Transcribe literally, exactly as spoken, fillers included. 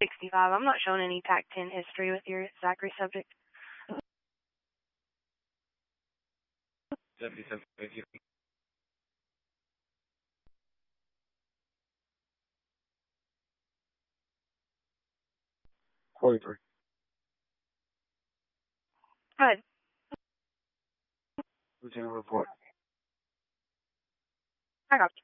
sixty-five. I'm not showing any TAC ten history with your Zachary subject. seventy-seven. forty-three. Go ahead. Lieutenant report. I got you.